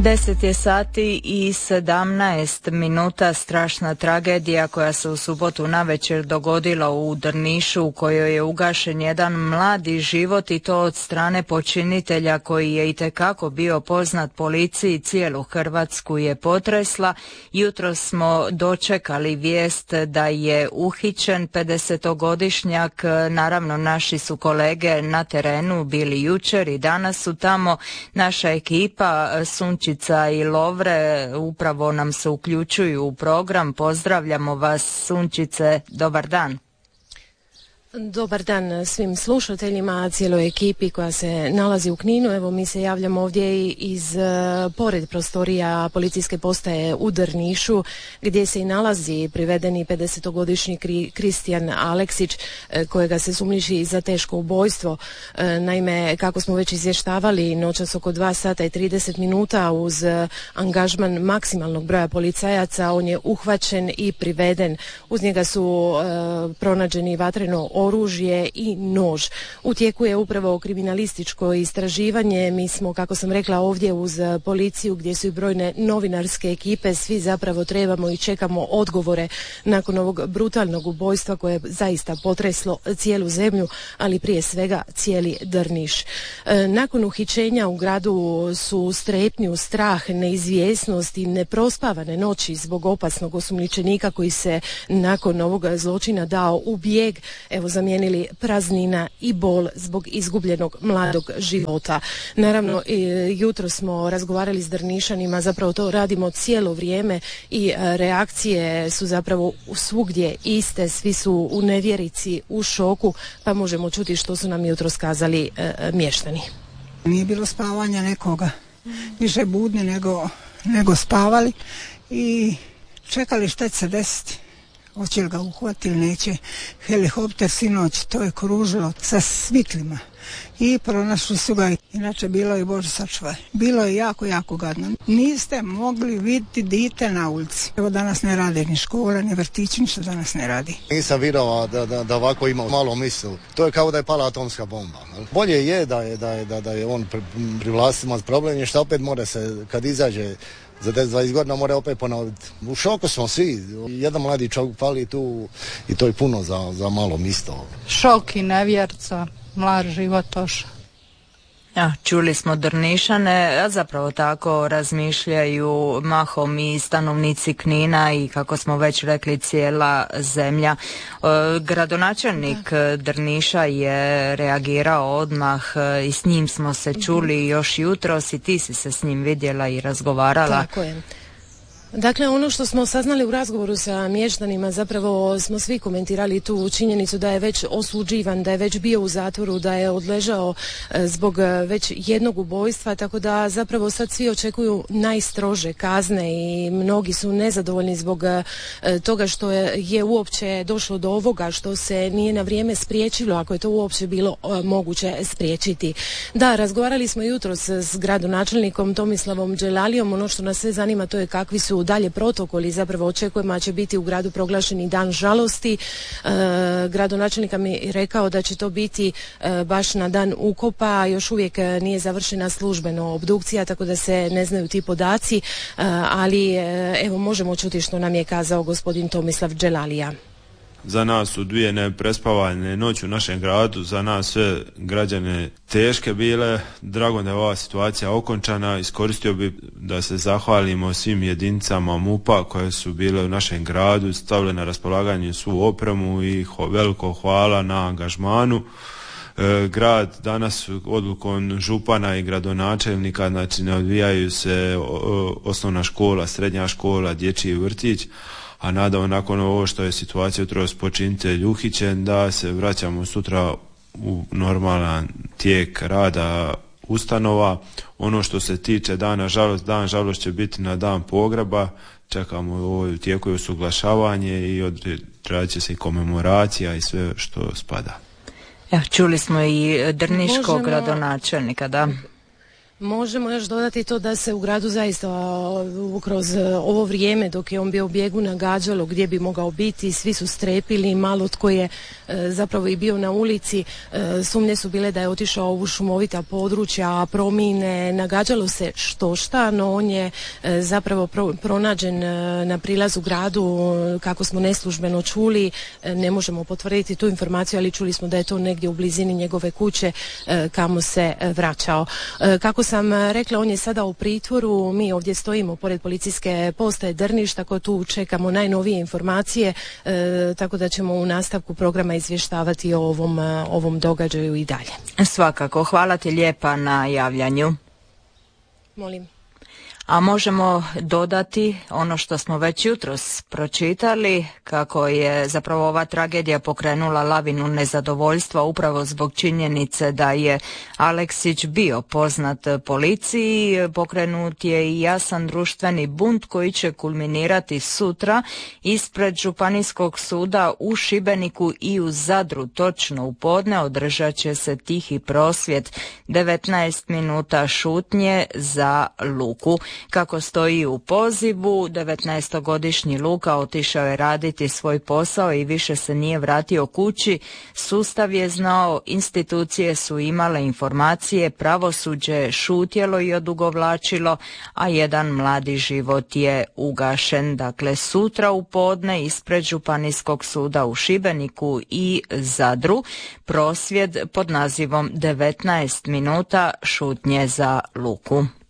10 je sati i 17 minuta. Strašna tragedija koja se u subotu navečer dogodila u Drnišu, u kojoj je ugašen jedan mladi život i to od strane počinitelja koji je itekako bio poznat policiji. Cijelu Hrvatsku je potresla. Jutro smo dočekali vijest da je uhićen 50-godišnjak. Naravno, naši su kolege na terenu bili jučer i danas su tamo. Naša ekipa Sunčica i Lovre upravo nam se uključuju u program. Pozdravljamo vas, Sunčice, dobar dan. Dobar dan svim slušateljima, cijeloj ekipi koja se nalazi u Kninu. Evo, mi se javljamo ovdje iz pored prostorija policijske postaje u Drnišu, gdje se i nalazi privedeni 50-godišnji Kristijan Aleksić, kojega se sumnjiči za teško ubojstvo. Naime, kako smo već izvještavali, noćas oko 2 sata i 30 minuta uz angažman maksimalnog broja policajaca, on je uhvaćen i priveden. Uz njega su pronađeni vatreno oružje i nož. U tijeku je upravo kriminalističko istraživanje. Mi smo, kako sam rekla, ovdje uz policiju gdje su i brojne novinarske ekipe. Svi zapravo trebamo i čekamo odgovore nakon ovog brutalnog ubojstva koje je zaista potreslo cijelu zemlju, ali prije svega cijeli Drniš. Nakon uhićenja u gradu su strepnju, strah, neizvjesnost i neprospavane noći zbog opasnog osumnjičenika koji se nakon ovog zločina dao u bijeg. Evo, zamijenili praznina i bol zbog izgubljenog mladog života. Naravno, jutro smo razgovarali s Drnišanima, zapravo to radimo cijelo vrijeme i reakcije su zapravo svugdje iste, svi su u nevjerici, u šoku, pa možemo čuti što su nam jutro skazali mještani. Nije bilo spavanja nekoga, više budni nego spavali i čekali šta će se desiti. Hoće li ga uhvatiti ili neće. Helikopter sinoć, to je kružilo sa svitlima i pronašli su ga. Inače bilo je, Bože sačuvaj, bilo je jako, jako gadno. Niste mogli vidjeti dite na ulici. Evo, danas ne rade ni škola, ni vrtići, ništa danas ne radi. Nisam vjerovao da ovako ima malo misli. To je kao da je pala atomska bomba. Bolje je da je on pri vlastima problem, je što opet mora se, kad izađe za 10-20 godina, mora opet ponoviti. U šoku smo svi. Jedan mladi čovjek pali tu i to je puno za malo misto. Šok i nevjerca, mlad životoš. Ja, čuli smo Drnišane, a zapravo tako razmišljaju mahom i stanovnici Knina i, kako smo već rekli, cijela zemlja. Gradonačelnik Drniša je reagirao odmah i s njim smo se čuli još jutros i ti si se s njim vidjela i razgovarala. Tako je. Dakle, ono što smo saznali u razgovoru sa mještanima, zapravo smo svi komentirali tu činjenicu da je već osuđivan, da je već bio u zatvoru, da je odležao zbog već jednog ubojstva, tako da zapravo sad svi očekuju najstrože kazne i mnogi su nezadovoljni zbog toga što je uopće došlo do ovoga, što se nije na vrijeme spriječilo, ako je to uopće bilo moguće spriječiti. Da, razgovarali smo jutros s gradonačelnikom Tomislavom Đelalijom. Ono što nas sve zanima, to je kakvi su dalje protokoli. Zapravo očekujemo da će biti u gradu proglašeni dan žalosti. Gradonačelnik mi je rekao da će to biti baš na dan ukopa. Još uvijek nije završena službeno obdukcija, tako da se ne znaju ti podaci, ali evo, možemo čuti što nam je kazao gospodin Tomislav Đelalija. Za nas su 2 neprespavane noći u našem gradu, za nas sve građane teške bile. Drago da je ova situacija okončana. Iskoristio bi da se zahvalimo svim jedinicama MUP-a koje su bile u našem gradu, stavile na raspolaganje svu opremu i veliko hvala na angažmanu. Grad danas odlukom župana i gradonačelnika, znači, ne odvijaju se osnovna škola, srednja škola, dječji vrtić, a nadamo nakon ovo što je situacija jutros počinitelj uhićen da se vraćamo sutra u normalan tijek rada ustanova. Ono što se tiče dana žalost, dan žalost će biti na dan pogreba. Čekamo u tijeku je usuglašavanje i odradit će se i komemoracija i sve što spada. Čuli smo i drniškog gradonačelnika, da. Možemo još dodati to da se u gradu zaista kroz ovo vrijeme dok je on bio u bijegu nagađalo gdje bi mogao biti, svi su strepili, malo tko je zapravo i bio na ulici, sumnje su bile da je otišao u šumovita područja, promine, nagađalo se štošta, no on je zapravo pronađen na prilazu gradu, kako smo neslužbeno čuli, ne možemo potvrditi tu informaciju, ali čuli smo da je to negdje u blizini njegove kuće kamo se vraćao. Kako sam rekla, on je sada u pritvoru, mi ovdje stojimo pored policijske postaje Drniš, tako tu čekamo najnovije informacije, tako da ćemo u nastavku programa izvještavati o ovom događaju i dalje. Svakako, hvala ti lijepa na javljanju. Molim. A možemo dodati ono što smo već jutros pročitali, kako je zapravo ova tragedija pokrenula lavinu nezadovoljstva upravo zbog činjenice da je Aleksić bio poznat policiji. Pokrenut je i jasan društveni bunt koji će kulminirati sutra ispred Županijskog suda u Šibeniku i u Zadru. Točno u podne održat će se tihi prosvjed, 19 minuta šutnje za Luku. Kako stoji u pozivu, 19-godišnji Luka otišao je raditi svoj posao i više se nije vratio kući. Sustav je znao, institucije su imale informacije, pravosuđe je šutjelo i odugovlačilo, a jedan mladi život je ugašen. Dakle, sutra u podne ispred Županijskog suda u Šibeniku i Zadru prosvjed pod nazivom 19 minuta šutnje za Luku.